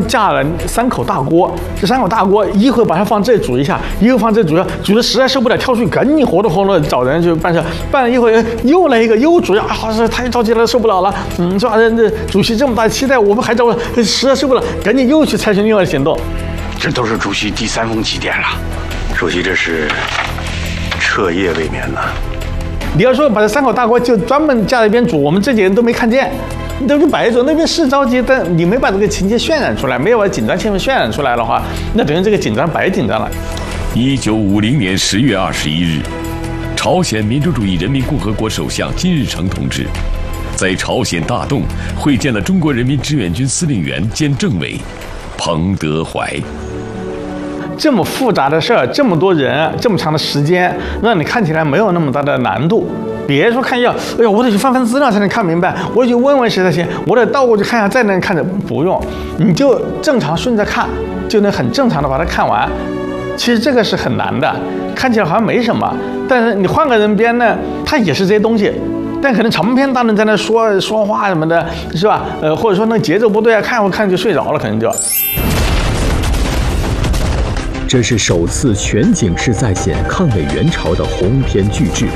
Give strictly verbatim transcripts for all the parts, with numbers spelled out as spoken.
架了三口大锅，这三口大锅一会儿把它放这煮一下，一会儿放这煮一下，煮的实在受不了，跳出去赶紧活动活动找人去办事，办了一会儿又来一个又煮呀，啊，是太着急了，受不了了，嗯，是吧？这主席这么大期待，我们还着了，实在受不了，赶紧又去采取另外的行动。 这都是主席第三封急电了，主席这是彻夜未眠呢。 你要说把这三口大锅就专门架在一边煮，我们这几人都没看见。你都是摆着，那边是着急，但你没把这个情节渲染出来，没有把紧张气氛渲染出来的话，那等于这个紧张白紧张了。 一九五零年十月二十一日，朝鲜民主主义人民共和国首相金日成同志在朝鲜大洞会见了中国人民志愿军司令员兼政委彭德怀。 这么复杂的事儿，这么多人，这么长的时间，让你看起来没有那么大的难度。别说看要，哎呀，我得去翻翻资料才能看明白，我得去问问谁才行，我得倒过去看一下再能看着，不用，你就正常顺着看，就能很正常的把它看完。其实这个是很难的，看起来好像没什么，但是你换个人编呢，他也是这些东西，但可能长篇大论在那说说话什么的，是吧？呃，或者说那节奏不对啊，看我看就睡着了，可能就。 这是首次全景式再现抗美援朝的鸿篇巨制。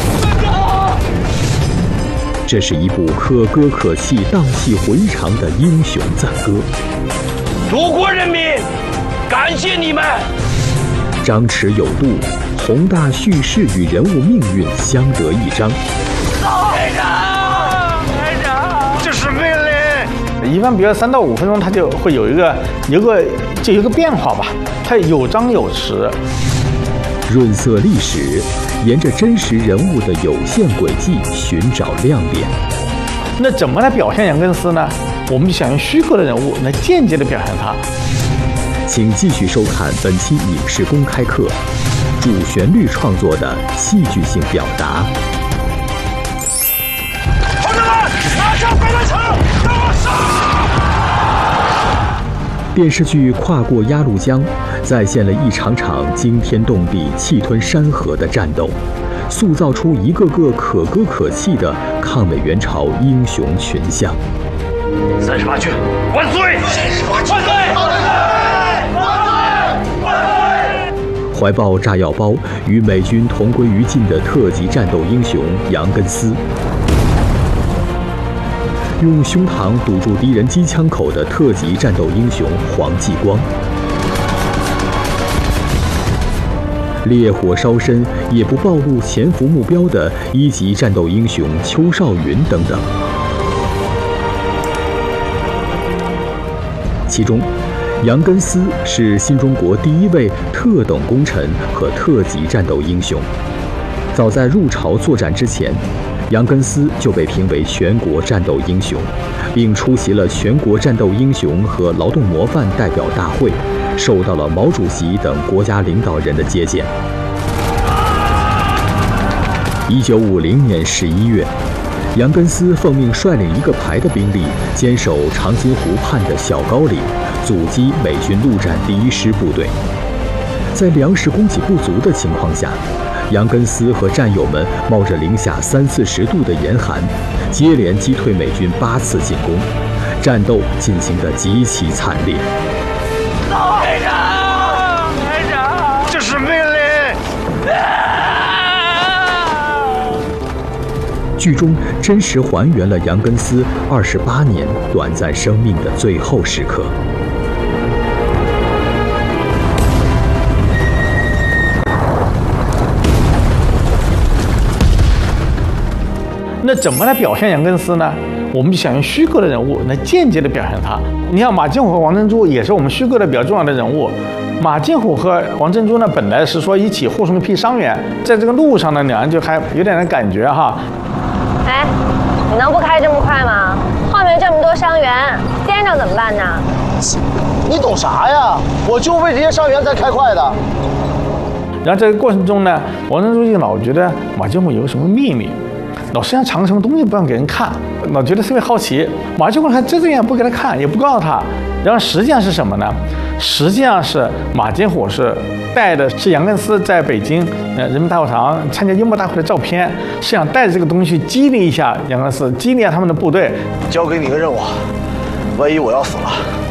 这是一部可歌可泣、荡气回肠的英雄赞歌。 祖国人民，感谢你们！ 张弛有度，宏大叙事与人物命运相得益彰。 排长，排长，这是命令。 一般比如三到五分钟，它就会有一个有个就有一个变化吧，它有张有弛。 润色历史，沿着真实人物的有限轨迹寻找亮点。 那怎么来表现杨根思呢？我们就想用虚构的人物来间接的表现他。 请继续收看本期影视公开课，主旋律创作的戏剧性表达。 同志们，马上北门城，给我杀！ 电视剧《跨过鸭绿江》再现了一场场惊天动地、气吞山河的战斗，塑造出一个个可歌可泣的抗美援朝英雄群像。 三十八军万岁！三十八军万岁！万岁！万岁！ 怀抱炸药包与美军同归于尽的特级战斗英雄杨根思，用胸膛堵住敌人机枪口的特级战斗英雄黄继光，烈火烧身也不暴露潜伏目标的一级战斗英雄邱少云等等。其中，杨根思是新中国第一位特等功臣和特级战斗英雄。早在入朝作战之前，杨根思就被评为全国战斗英雄，并出席了全国战斗英雄和劳动模范代表大会，受到了毛主席等国家领导人的接见。一九五零年十一月，杨根思奉命率领一个排的兵力，坚守长津湖畔的小高岭，阻击美军陆战第一师部队。在粮食供给不足的情况下，杨根思和战友们冒着零下三四十度的严寒，接连击退美军八次进攻，战斗进行得极其惨烈。 排长，排长，这是命令！ 剧中真实还原了杨根思二十八年短暂生命的最后时刻。 那怎么来表现杨根思呢？我们就想用虚构的人物来间接的表现他。你像马金虎和王珍珠也是我们虚构的比较重要的人物。马金虎和王珍珠呢，本来是说一起护送一批伤员，在这个路上呢，两人就还有点点感觉哈。 哎，你能不开这么快吗？后面这么多伤员，颠着怎么办呢？ 你懂啥呀？我就为这些伤员才开快的。 然后在这个过程中呢，王珍珠就老觉得马金虎有什么秘密。老身上藏什么东西不让给人看，老觉得特别好奇。马金虎还遮遮掩不给他看，也不告诉他。然后实际上是什么呢？实际上是马金虎是带的是杨根思在北京呃人民大会堂参加英模大会的照片，是想带着这个东西去激励一下杨根思，激励一下他们的部队。 交给你个任务，万一我要死了，